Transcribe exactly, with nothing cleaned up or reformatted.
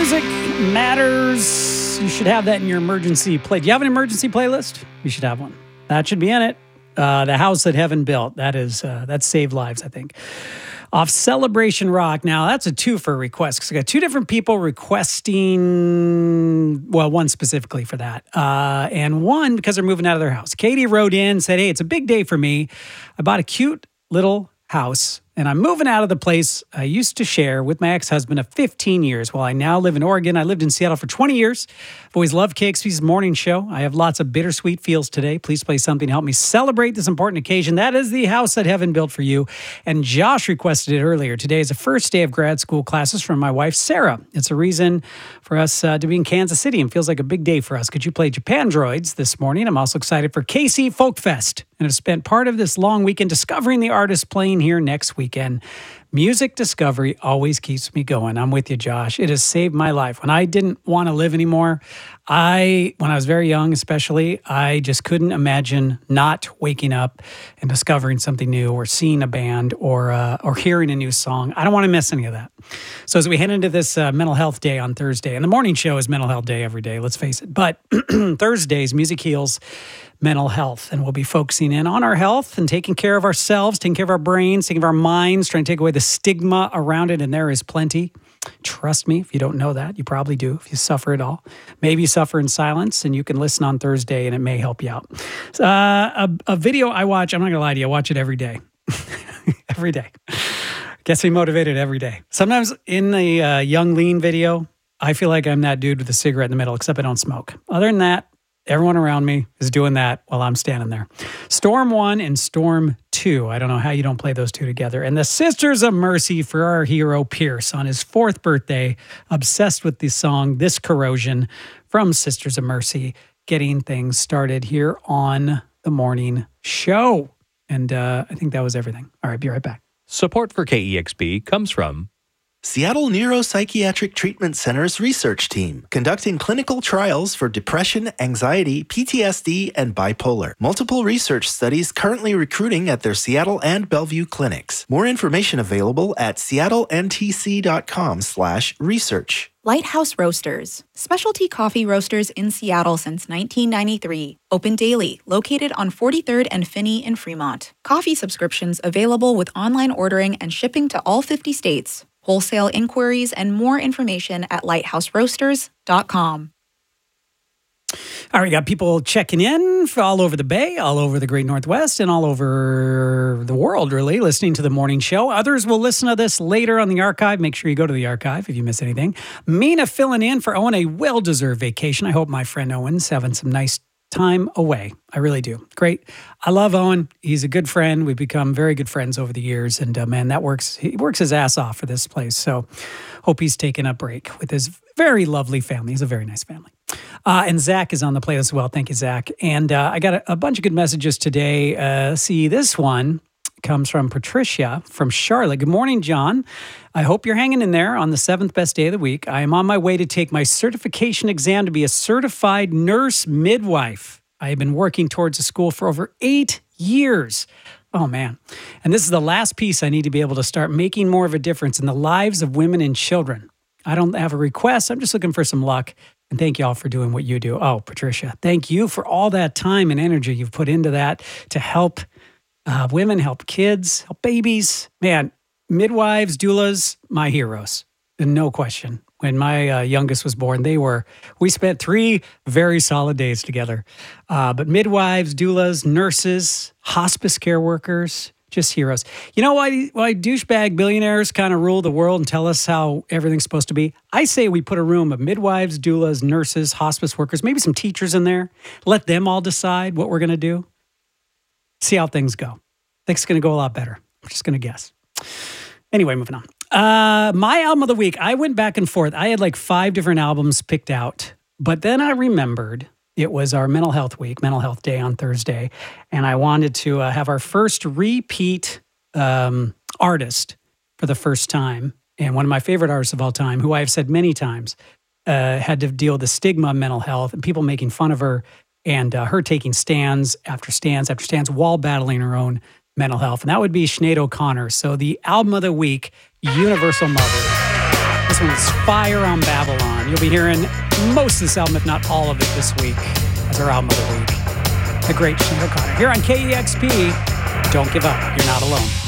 Music matters. You should have that in your emergency play. Do you have an emergency playlist? You should have one. That should be in it. Uh, the house that heaven built. That is, uh, that saved lives, I think. Off Celebration Rock. Now, that's a two for request because I got two different people requesting, well, one specifically for that. Uh, and one because they're moving out of their house. Katie wrote in, said, hey, it's a big day for me. I bought a cute little house and I'm moving out of the place I used to share with my ex-husband of fifteen years. While I now live in Oregon, I lived in Seattle for twenty years. I've always loved K X P's morning show. I have lots of bittersweet feels today. Please play something to help me celebrate this important occasion. That is the house that heaven built for you. And Josh requested it earlier. Today is the first day of grad school classes from my wife, Sarah. It's a reason for us uh, to be in Kansas City and feels like a big day for us. Could you play Japan Droids this morning? I'm also excited for K C Folk Fest and have spent part of this long weekend discovering the artists playing here next weekend. Music discovery always keeps me going. I'm with you, Josh. It has saved my life. When I didn't want to live anymore, I, when I was very young especially, I just couldn't imagine not waking up and discovering something new or seeing a band or uh, or hearing a new song. I don't want to miss any of that. So as we head into this uh, mental health day on Thursday, and the morning show is mental health day every day, let's face it. But Thursdays, Music Heals Mental Health, and we'll be focusing in on our health and taking care of ourselves, taking care of our brains, taking care of our minds, trying to take away the stigma around it, and there is plenty. Trust me, if you don't know that, you probably do, if you suffer at all. Maybe you suffer in silence, and you can listen on Thursday, and it may help you out. Uh, a, a video I watch, I'm not going to lie to you, I watch it every day. Every day. Gets me motivated every day. Sometimes in the uh, Young Lean video, I feel like I'm that dude with a cigarette in the middle, except I don't smoke. Other than that, everyone around me is doing that while I'm standing there. Storm one and Storm two. I don't know how you don't play those two together. And the Sisters of Mercy for our hero Pierce on his fourth birthday. Obsessed with the song This Corrosion from Sisters of Mercy. Getting things started here on the morning show. And uh, I think that was everything. All right, be right back. Support for K E X P comes from Seattle Neuropsychiatric Treatment Center's research team, conducting clinical trials for depression, anxiety, P T S D, and bipolar. Multiple research studies currently recruiting at their Seattle and Bellevue clinics. More information available at seattlentc.com slash research. Lighthouse Roasters, specialty coffee roasters in Seattle since nineteen ninety-three. Open daily, located on forty-third and Finney in Fremont. Coffee subscriptions available with online ordering and shipping to all fifty states. Wholesale inquiries and more information at lighthouse roasters dot com. All right, we got people checking in all over the Bay, all over the Great Northwest, and all over the world, really, listening to the morning show. Others will listen to this later on the archive. Make sure you go to the archive if you miss anything. Mina filling in for Owen, a well-deserved vacation. I hope my friend Owen's having some nice time away. I really do. Great. I love Owen. He's a good friend. We've become very good friends over the years. And uh, man, that works. He works his ass off for this place. So hope he's taking a break with his very lovely family. He's a very nice family. Uh, and Zach is on the playlist as well. Thank you, Zach. And uh, I got a, a bunch of good messages today. Uh, see, this one comes from Patricia from Charlotte. Good morning, John. I hope you're hanging in there on the seventh best day of the week. I am on my way to take my certification exam to be a certified nurse midwife. I have been working towards a school for over eight years. Oh, man. And this is the last piece I need to be able to start making more of a difference in the lives of women and children. I don't have a request. I'm just looking for some luck. And thank you all for doing what you do. Oh, Patricia, thank you for all that time and energy you've put into that to help uh, women, help kids, help babies. Man, midwives, doulas, my heroes. And no question. When my uh, youngest was born, they were, we spent three very solid days together. Uh, but midwives, doulas, nurses, hospice care workers, just heroes. You know why, why douchebag billionaires kind of rule the world and tell us how everything's supposed to be? I say we put a room of midwives, doulas, nurses, hospice workers, maybe some teachers in there. Let them all decide what we're going to do. See how things go. I think it's going to go a lot better. I'm just going to guess. Anyway, moving on. Uh, my album of the week, I went back and forth. I had like five different albums picked out, but then I remembered it was our mental health week, mental health day on Thursday, and I wanted to uh, have our first repeat um, artist for the first time, and one of my favorite artists of all time, who I've said many times, uh, had to deal with the stigma of mental health and people making fun of her, and uh, her taking stands after stands after stands while battling her own mental health, and that would be Sinead O'Connor. So the album of the week, Universal Mother. This one is Fire on Babylon. And you'll be hearing most of this album, if not all of it, this week as our album of the week. The great Sinead O'Connor here on K E X P. Don't give up. You're not alone.